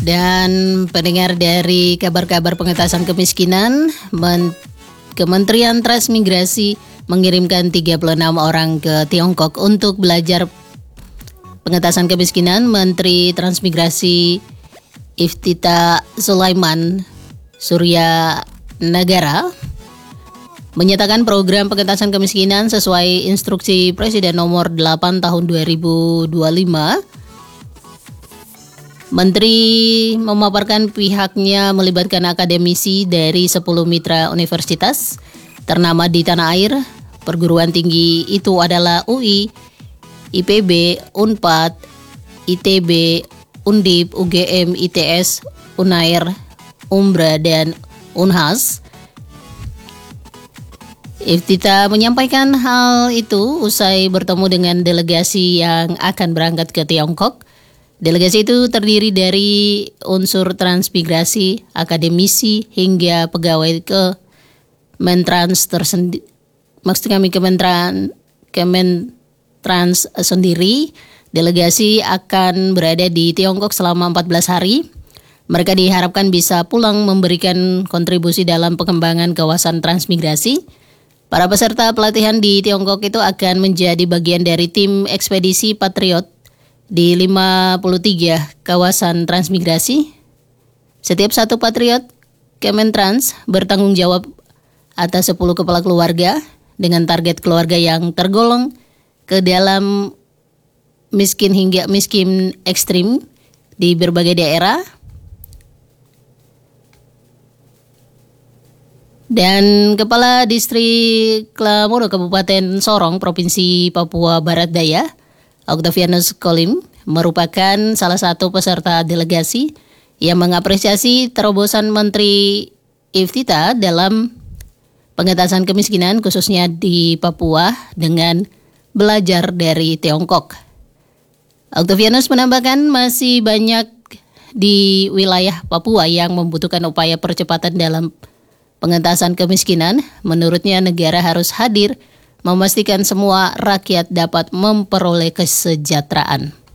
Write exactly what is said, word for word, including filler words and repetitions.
Dan pendengar dari kabar-kabar pengentasan kemiskinan, Men- Kementerian Transmigrasi mengirimkan tiga puluh enam orang ke Tiongkok untuk belajar pengentasan kemiskinan. Menteri Transmigrasi Iftita Sulaiman Surya Negara menyatakan program pengentasan kemiskinan sesuai instruksi Presiden nomor delapan tahun dua ribu dua puluh lima. Menteri memaparkan pihaknya melibatkan akademisi dari sepuluh mitra universitas ternama di tanah air. Perguruan tinggi itu adalah U I, I P B, Unpad, I T B, Undip, U G M, I T S, Unair, Umbra, dan Unhas. Iftita menyampaikan hal itu usai bertemu dengan delegasi yang akan berangkat ke Tiongkok. Delegasi itu terdiri dari unsur transmigrasi, akademisi, hingga pegawai Kementrans tersendiri. Maksud kami Kementran, Kementrans sendiri. Delegasi akan berada di Tiongkok selama empat belas hari. Mereka diharapkan bisa pulang memberikan kontribusi dalam pengembangan kawasan transmigrasi. Para peserta pelatihan di Tiongkok itu akan menjadi bagian dari tim ekspedisi Patriot di lima puluh tiga kawasan transmigrasi. Setiap satu Patriot Kementrans bertanggung jawab atas sepuluh kepala keluarga dengan target keluarga yang tergolong ke dalam miskin hingga miskin ekstrim di berbagai daerah. Dan Kepala Distrik Klamoro Kabupaten Sorong, Provinsi Papua Barat Daya, Octavianus Kolim, merupakan salah satu peserta delegasi yang mengapresiasi terobosan Menteri Iftita dalam pengentasan kemiskinan khususnya di Papua dengan belajar dari Tiongkok. Octavianus menambahkan masih banyak di wilayah Papua yang membutuhkan upaya percepatan dalam pengentasan kemiskinan. Menurutnya negara harus hadir memastikan semua rakyat dapat memperoleh kesejahteraan.